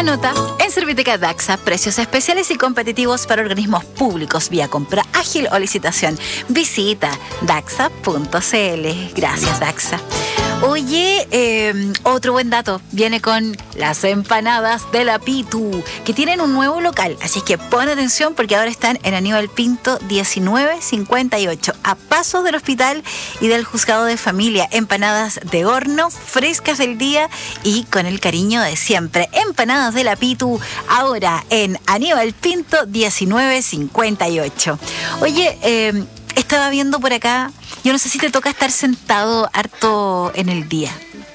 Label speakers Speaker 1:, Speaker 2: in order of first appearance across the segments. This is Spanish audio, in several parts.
Speaker 1: Anota, en Serviteca Daxa, precios especiales y competitivos para organismos públicos vía compra ágil o licitación. Visita daxa.cl. Gracias, Daxa. Oye, otro buen dato viene con las empanadas de la Pitu, que tienen un nuevo local, así que pon atención porque ahora están en Aníbal Pinto 1958, a pasos del hospital y del juzgado de familia. Empanadas de horno, frescas del día y con el cariño de siempre. Empanadas de la Pitu, ahora en Aníbal Pinto 1958. Oye, estaba viendo por acá, yo no sé si te toca estar sentado harto en el día.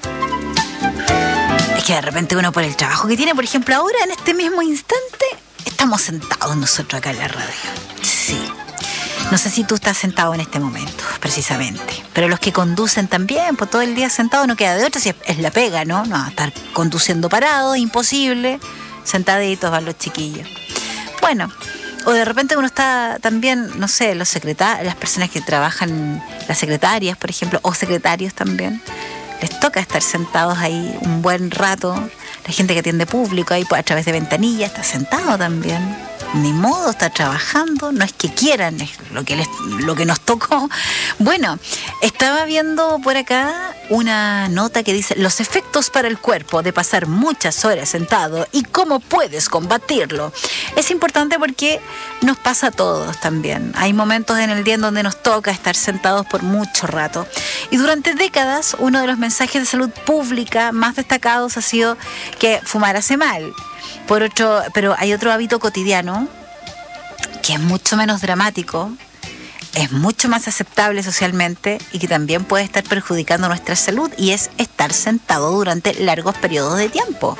Speaker 1: Es que de repente uno por el trabajo que tiene, por ejemplo, ahora en este mismo instante, estamos sentados nosotros acá en la radio. Sí. No sé si tú estás sentado en este momento, precisamente. Pero los que conducen también, pues todo el día sentado no queda de otra, si es la pega, ¿no? No, estar conduciendo parado, imposible. Sentaditos van los chiquillos. Bueno. O de repente uno está también, no sé, las personas que trabajan, las secretarias, por ejemplo, o secretarios también, les toca estar sentados ahí un buen rato. La gente que atiende público ahí a través de ventanilla está sentado también. Ni modo, está trabajando, no es que quieran, es lo que nos tocó. Bueno, estaba viendo por acá una nota que dice los efectos para el cuerpo de pasar muchas horas sentado y cómo puedes combatirlo. Es importante porque nos pasa a todos también. Hay momentos en el día en donde nos toca estar sentados por mucho rato. Y durante décadas, uno de los mensajes de salud pública más destacados ha sido que fumar hace mal. Pero hay otro hábito cotidiano que es mucho menos dramático, es mucho más aceptable socialmente y que también puede estar perjudicando nuestra salud, y es estar sentado durante largos periodos de tiempo.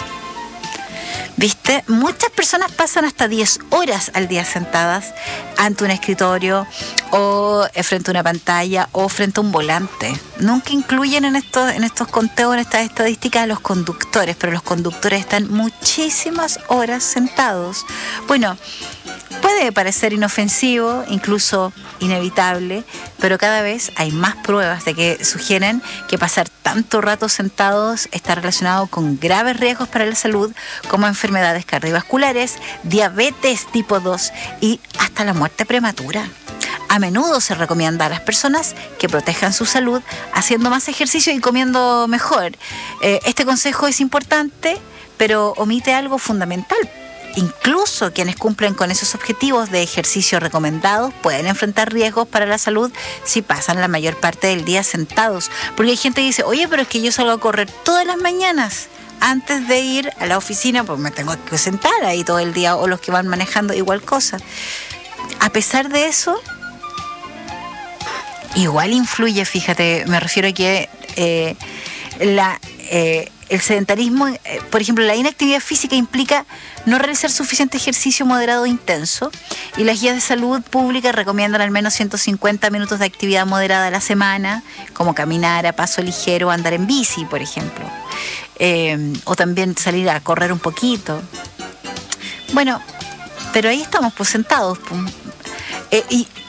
Speaker 1: ¿Viste? Muchas personas pasan hasta 10 horas al día sentadas ante un escritorio o frente a una pantalla o frente a un volante. Nunca incluyen en estos conteos, en estas estadísticas, a los conductores, pero los conductores están muchísimas horas sentados. Bueno, puede parecer inofensivo, incluso inevitable, pero cada vez hay más pruebas de que sugieren que pasar tanto rato sentados está relacionado con graves riesgos para la salud, como enfermedades cardiovasculares, diabetes tipo 2 y hasta la muerte prematura. A menudo se recomienda a las personas que protejan su salud haciendo más ejercicio y comiendo mejor. Este consejo es importante, pero omite algo fundamental. Incluso quienes cumplen con esos objetivos de ejercicio recomendados pueden enfrentar riesgos para la salud si pasan la mayor parte del día sentados. Porque hay gente que dice, oye, pero es que yo salgo a correr todas las mañanas antes de ir a la oficina, pues me tengo que sentar ahí todo el día, o los que van manejando, igual cosa. A pesar de eso, igual influye, fíjate, me refiero a que el sedentarismo, por ejemplo, la inactividad física implica no realizar suficiente ejercicio moderado e intenso, y las guías de salud pública recomiendan al menos 150 minutos de actividad moderada a la semana, como caminar a paso ligero o andar en bici, por ejemplo, o también salir a correr un poquito. Bueno, pero ahí estamos pues sentados, pues.